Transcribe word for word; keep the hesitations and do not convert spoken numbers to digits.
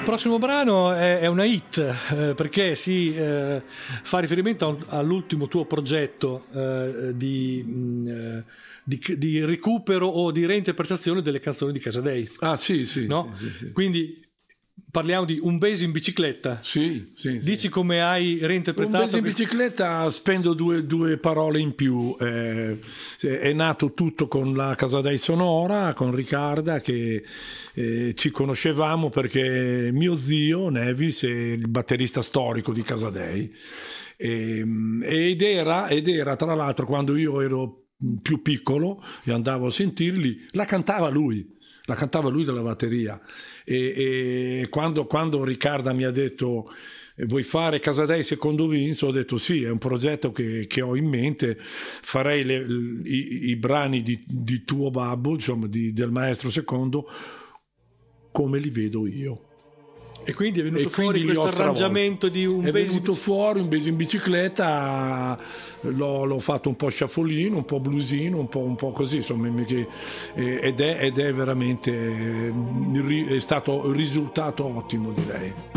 prossimo brano è, è una hit eh, perché si eh, fa riferimento a, all'ultimo tuo progetto eh, di, mh, di, di recupero o di reinterpretazione delle canzoni di Casadei. Ah sì, sì, no? sì, sì, sì. Quindi parliamo di Un beso in bicicletta. Sì, sì, Dici sì. come hai reinterpretato? Un beso in bicicletta, spendo due, due parole in più. Eh, è nato tutto con la Casadei Sonora, con Riccarda, che eh, ci conoscevamo perché mio zio Nevis è il batterista storico di Casadei. E, ed, era, ed era, tra l'altro, quando io ero più piccolo e andavo a sentirli, la cantava lui. La cantava lui della batteria e, e quando, quando Riccarda mi ha detto vuoi fare Casadei secondo Vince, ho detto sì, è un progetto che, che ho in mente, farei le, i, i brani di, di tuo babbo, insomma di, del maestro secondo, come li vedo io. E quindi è venuto e fuori questo arrangiamento di un è beso venuto in... fuori un beso in bicicletta, l'ho, l'ho fatto un po' sciafolino, un po' bluesino, un po', un po' così, insomma, che, ed, è, ed è veramente è stato un risultato ottimo, direi.